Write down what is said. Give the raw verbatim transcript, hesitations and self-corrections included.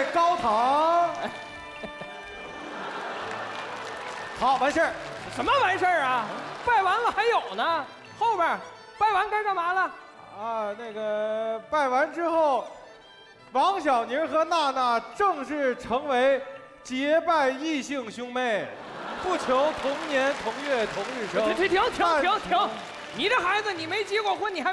拜高堂。好，完事儿。 什么完事儿啊？拜完了还有呢，后边拜完该干嘛了？ 啊，那个拜完之后，王小宁和娜娜正式成为结拜异姓兄妹，不求同年同月同日生。 停停停停停！你这孩子，你没结过婚，你还